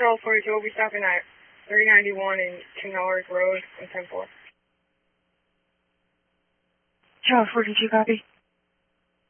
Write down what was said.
Charles 42 will be stopping at 391 and King Road in 10-4. Charles 42, copy.